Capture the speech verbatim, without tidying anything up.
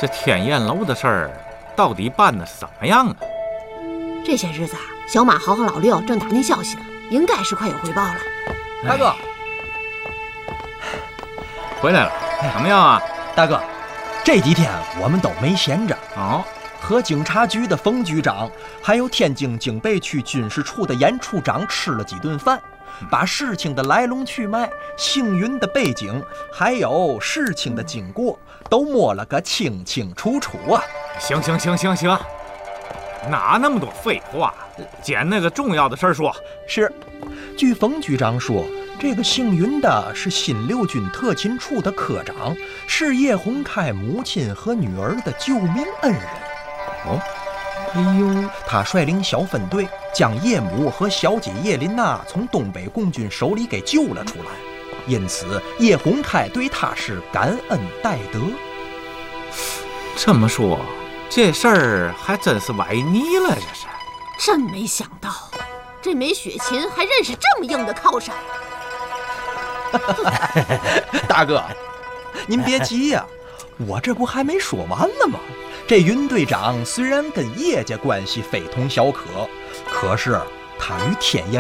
这天燕楼的事儿到底办得怎么样啊？ 这些日子啊，小马豪和老六正打听消息呢，应该是快有回报了。 大哥， 回来了，怎么样啊？ 大哥，这几天我们都没闲着哦。 和警察局的冯局长，还有天津警备区军事处的严处长吃了几顿饭，把事情的来龙去脉、幸运的背景，还有事情的经过，都摸了个清清楚楚啊！ 行行行行行，哪那么多废话，捡那个重要的事儿说。 是，据冯局长说，这个幸运的是新六军特勤处的科长，是叶洪开母亲和女儿的救命恩人。 哦，哎呦， 他率领小分队将叶母和小姐叶琳娜从东北共军手里给救了出来，因此叶洪开对他是感恩戴德。 这么说，这事儿还真是崴泥了，这是。 真没想到，这枚雪琴还认识这么硬的靠山。 大哥，您别急呀、啊，我这不还没说完了吗？这云队长虽然跟叶家关系非同小可，可是他与天燕